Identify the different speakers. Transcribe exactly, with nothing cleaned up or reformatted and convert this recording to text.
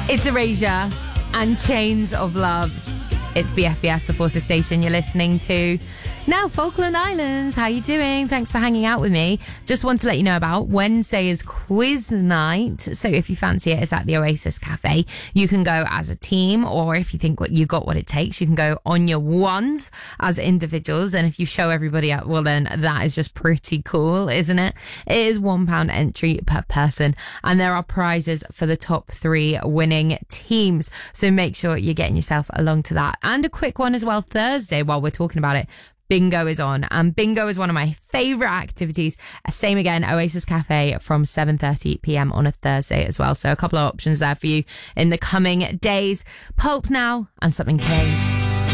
Speaker 1: It's Erasure and Chains of Love. It's B F B S, the Forces Station you're listening to. Now, Falkland Islands, how you doing? Thanks for hanging out with me. Just want to let you know about Wednesday is quiz night. So if you fancy it, it's at the Oasis Cafe. You can go as a team, or if you think what you got what it takes, you can go on your ones as individuals. And if you show everybody up, well then that is just pretty cool, isn't it? It is one pound entry per person, and there are prizes for the top three winning teams. So make sure you're getting yourself along to that. And a quick one as well, Thursday, while we're talking about it, bingo is on, and bingo is one of my favourite activities. Same again, Oasis Cafe from seven thirty p.m. on a Thursday as well. So a couple of options there for you in the coming days. Pulp now and Something Changed.